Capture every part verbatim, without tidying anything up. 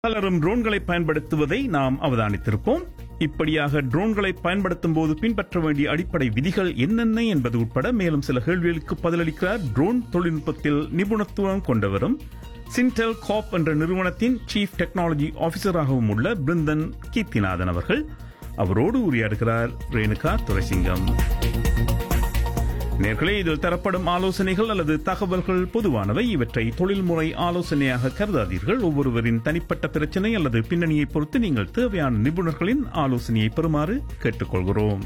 பலரும் ட்ரோன்களை பயன்படுத்துவதை நாம் அவதானித்திருப்போம். இப்படியாக ட்ரோன்களை பயன்படுத்தும் போது பின்பற்ற வேண்டிய அடிப்படை விதிகள் என்னென்ன என்பது உட்பட மேலும் சில கேள்விகளுக்கு பதிலளிக்கிறார் ட்ரோன் தொழில்நுட்பத்தில் நிபுணத்துவம் கொண்டவரும் சின்டெல் கார்ப் என்ற நிறுவனத்தின் சீஃப் டெக்னாலஜி ஆபீசராகவும் உள்ள பிருந்தன் கீர்த்திநாதன் அவர்கள். அவரோடு உரையாடுகிறார் ரேணுகா துரைசிங்கம். நேர்களே, இதில் தரப்படும் ஆலோசனைகள் அல்லது தகவல்கள் பொதுவானவை. இவற்றை தொழில்முறை ஆலோசனையாக கருதாதீர்கள். ஒவ்வொருவரின் தனிப்பட்ட பிரச்சனை அல்லது பின்னணியை பொறுத்து நீங்கள் தேவையான நிபுணர்களின் ஆலோசனையை பெறுமாறு கேட்டுக்கொள்கிறோம்.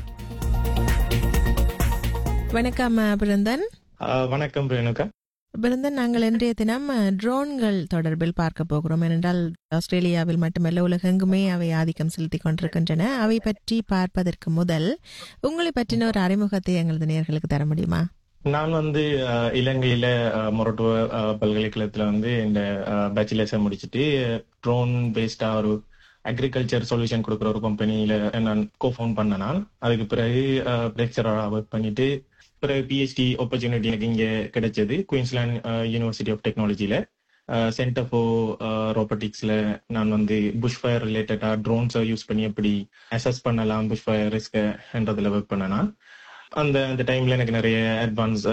வணக்கம் பிருந்தன். வணக்கம் ரேணுகா. பிருந்தன், நாங்கள் இன்றைய தினம் ட்ரோன்கள் தொடர்பில் பார்க்க போகிறோம். ஏனென்றால் ஆஸ்திரேலியாவில் மட்டுமல்ல, உலகெங்குமே அவை ஆதிக்கம் செலுத்திக் கொண்டிருக்கின்றன. அவை பற்றி பார்ப்பதற்கு முதல் உங்களை பற்றின ஒரு அறிமுகத்தை எங்களது நேயர்களுக்கு தர முடியுமா? நான் வந்து இலங்கையில மொரட்டுவ பல்கலைக்கழகத்துல வந்து இந்த பேச்சுலர்ஸை முடிச்சுட்டு ட்ரோன் பேஸ்டா ஒரு அக்ரிகல்ச்சர் சொல்யூஷன் கொடுக்குற ஒரு கம்பெனியில நான் கோ ஃபவுண்ட் பண்ண. நான் அதுக்கு பிறகு லெக்சரரா ஒர்க் பண்ணிட்டு பிறகு பிஹெச்டி ஆப்பர்ச்சுனிட்டி எனக்கு இங்க கிடைச்சது. Queensland university of டெக்னாலஜில centre for ரோபோட்டிக்ஸ்ல நான் வந்து புஷ் ஃபயர் ரிலேட்டடா ட்ரோன்ஸை யூஸ் பண்ணி எப்படி அசஸ் பண்ணலாம், புஷ் ஃபயர் ரிஸ்க் என்றதுல ஒர்க் பண்ண. நான் அந்த அந்த டைம்ல எனக்கு நிறைய advance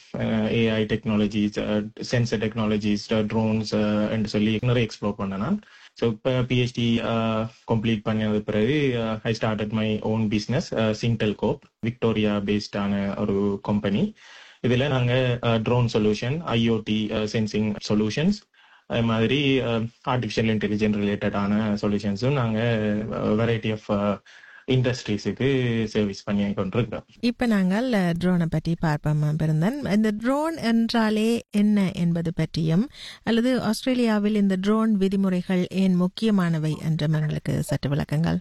AI technologies, sensor technologies, drones என்று சொல்லி நிறைய எக்ஸ்ப்ளோர் பண்ண. நான் ஸோ இப்போ பிஹெச்டி கம்ப்ளீட் பண்ணது பிறகு I started my own business சின்டெல் corp, Victoria பேஸ்டான ஒரு கம்பெனி. இதில் நாங்கள் drone solution, IoT sensing solutions, அது மாதிரி ஆர்டிஃபிஷியல் இன்டெலிஜென்ஸ் ரிலேட்டடான சொல்யூஷன்ஸும் நாங்கள் வெரைட்டி ஆஃப் இண்டஸ்ட்ரீஸுக்கு சர்வீஸ் பண்ணி கொண்டிருக்கிறோம். இப்ப நாங்கள் ட்ரோனை பற்றி பார்ப்போம் பிருந்தன். இந்த ட்ரோன் என்றாலே என்ன என்பது பற்றியும், அல்லது ஆஸ்திரேலியாவில் இந்த ட்ரோன் விதிமுறைகள் ஏன் முக்கியமானவை என்றும் எங்களுக்கு சற்று விளக்கங்கள்.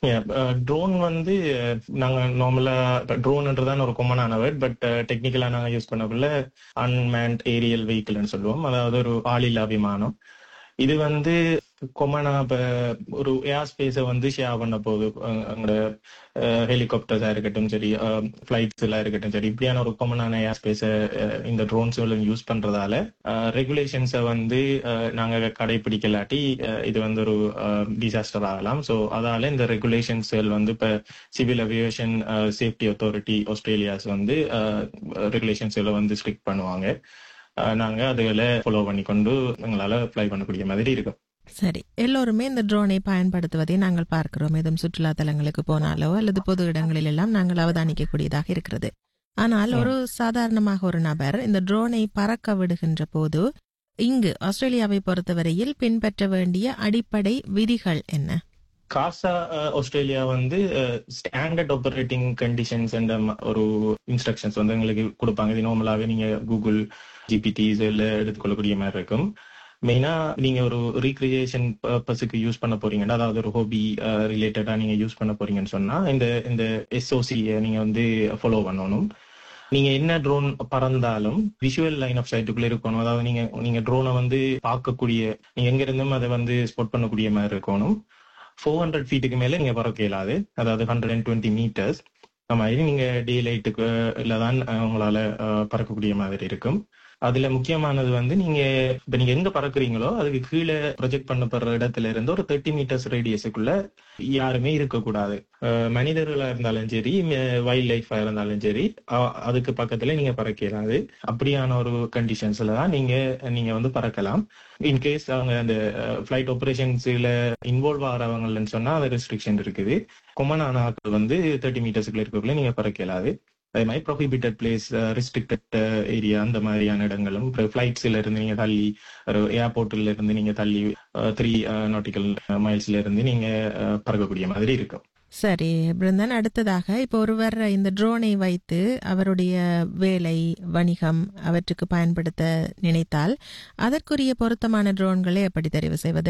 ட்ரோன் வந்து நாங்க நார்மலா ட்ரோன்ன்றதான் ஒரு காமனான வேர்ட். பட் டெக்னிக்கலா நாங்க யூஸ் பண்ணக்குள்ள அன்மேன்ட் ஏரியல் வெஹிக்கிள்னு சொல்லுவோம். அதாவது ஒரு ஆளில்லா விமானம். இது வந்து கொமனா இப்ப ஒரு ஏர் ஸ்பேஸை வந்து ஷேர் பண்ண போகுது. அங்க ஹெலிகாப்டர்ஸா இருக்கட்டும் சரி, பிளைட்ஸ் எல்லாம் இருக்கட்டும் சரி, இப்படியான ஒரு காமனான ஏர் ஸ்பேஸை இந்த ட்ரோன்ஸ் யூஸ் பண்றதால ரெகுலேஷன்ஸை வந்து நாங்க கடைபிடிக்கலாட்டி இது வந்து ஒரு டிசாஸ்டர் ஆகலாம். ஸோ அதால இந்த ரெகுலேஷன்ஸ் வந்து இப்ப civil aviation safety authority Australia's வந்து ரெகுலேஷன்ஸ் வந்து ஸ்ட்ரிக்ட் பண்ணுவாங்க. நாங்க அதுகளை ஃபாலோ பண்ணி கொண்டு எங்களால அப்ளை பண்ணக்கூடிய மாதிரி இருக்கும். சரி, எல்லோருமே இந்த ட்ரோனை பயன்படுத்துவதை நாங்கள் பார்க்கிறோம். எதுவும் சுற்றுலா தலங்களுக்கு போனாலோ அல்லது பொது இடங்களில் எல்லாம் நாங்கள் அவதானிக்கக்கூடியதாக இருக்கிறது. ஆனால் ஒரு சாதாரணமாக ஒரு நபர் இந்த ட்ரோனை பறக்க விடுகின்ற போது இங்கு ஆஸ்திரேலியாவை பொறுத்தவரையில் பின்பற்ற வேண்டிய அடிப்படை விதிகள் என்ன? காசா ஆஸ்திரேலியா வந்து ஸ்டாண்டர்ட் ஆப்பரேட்டிங் கண்டிஷன்ஸ் என்ற ஒரு இன்ஸ்ட்ரக்ஷன்ஸ் வந்து எங்களுக்கு கொடுப்பாங்க. இது நார்மலாவே நீங்க கூகுள் ஜிபிடிஸ் எல்லாம் எடுத்துக்கொள்ளக்கூடிய மாதிரி இருக்கும். மெயினா நீங்க ஒரு ரீக்ரியேஷன் பர்பஸுக்கு யூஸ் பண்ண போறீங்கன்னா, அதாவது ஒரு ஹாபி ரிலேட்டடா நீங்க யூஸ் பண்ண போறீங்கன்னு சொன்னா இந்த இந்த எஸ்ஓசியை நீங்க வந்து ஃபாலோ பண்ணணும். நீங்க என்ன ட்ரோன் பறந்தாலும் விஷுவல் லைன் ஆஃப் சைட்டுக்குள்ள இருக்கணும். அதாவது நீங்க நீங்க ட்ரோனை வந்து பார்க்கக்கூடிய, நீங்க எங்க இருந்தும் அதை வந்து ஸ்பாட் பண்ணக்கூடிய மாதிரி இருக்கணும். ஃபோர் ஹண்ட்ரட் ஃபீட்டுக்கு மேல நீங்க பறக்க இயலாது. அதாவது ஹண்ட்ரட் அண்ட் டுவெண்ட்டி மீட்டர்ஸ் அந்த மாதிரி நீங்க டே லைட்டுக்கு இல்லதான் உங்களால பறக்கக்கூடிய மாதிரி இருக்கும். அதுல முக்கியமானது வந்து நீங்க இப்ப நீங்க எங்க பறக்குறீங்களோ அதுக்கு கீழே ப்ரொஜெக்ட் பண்ணப்படுற இடத்துல இருந்து ஒரு தேர்ட்டி மீட்டர்ஸ் ரேடியஸுக்குள்ள யாருமே இருக்கக்கூடாது. மனிதர்களா இருந்தாலும் சரி, வைல்ட் லைஃபா இருந்தாலும் சரி, அதுக்கு பக்கத்துல நீங்க பறக்கிறாது. அப்படியான ஒரு கண்டிஷன்ஸ்ல தான் நீங்க நீங்க வந்து பறக்கலாம். இன்கேஸ் அவங்க அந்த பிளைட் ஆபரேஷன்ஸ்ல இன்வால்வ் ஆகிறவங்கன்னு சொன்னா அது ரெஸ்ட்ரிக்ஷன் இருக்குது. கொமனான ஆட்கள் வந்து தேர்ட்டி மீட்டர்ஸ்க்குள்ள இருக்கக்குள்ள நீங்க பறக்கலாது. அதே மாதிரி ப்ரொஹிபிட்டட் பிளேஸ், ரெஸ்ட்ரிக்டட் ஏரியா, அந்த மாதிரியான இடங்களும் பிளைட்ஸ்ல இருந்து நீங்க தள்ளி, ஏர்போர்ட்ல இருந்து நீங்க தள்ளி த்ரீ நாட்டிக்கல் மைல்ஸ்ல இருந்து நீங்க பறக்கக்கூடிய மாதிரி இருக்கும். சரி பிருந்தன், அடுத்ததாக இப்போ ஒருவர் இந்த ட்ரோனை வைத்து அவருடைய வேலை, வணிகம் அவற்றுக்கு பயன்படுத்த நினைத்தால் அதற்குரிய பொருத்தமான ட்ரோன்களை எப்படி தெரிவு செய்வது?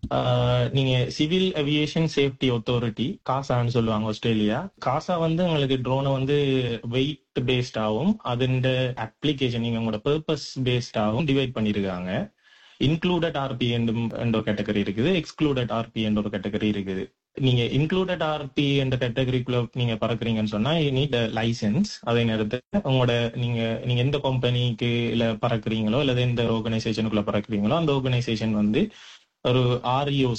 நீங்க சிவில் அவியேஷன் சேஃப்டி அத்தாரிட்டி, காசான்னு சொல்லுவாங்க ஆஸ்திரேலியா. காசா வந்து உங்களுக்கு ட்ரோனை வந்து வெயிட் பேஸ்டாகவும் அதோட அப்ளிகேஷன் நீங்க உங்களோட பர்பஸ் பேஸ்டாகவும் டிவைட் பண்ணிருக்காங்க. இன்க்ளூடட் ஆர்பி என்ற ஒரு கேட்டகரி இருக்குது, எக்ஸ்க்ளூடட் ஆர்பி என்ற ஒரு கேட்டகரி இருக்குது. நீங்க இன்க்ளூடட் ஆர்பி என்ற கேட்டகரிக்குள்ள நீங்க பறக்குறீங்கன்னு சொன்னா யூ நீட் லைசன்ஸ். அதே நேரத்தில் உங்களோட நீங்க நீங்க எந்த கம்பெனிக்கு இல்ல பறக்குறீங்களோ அல்லது எந்த ஆர்கனைசேஷனுக்குள்ள பறக்குறீங்களோ அந்த ஆர்கனைசேஷன் வந்து ஒரு ஆர்இஓ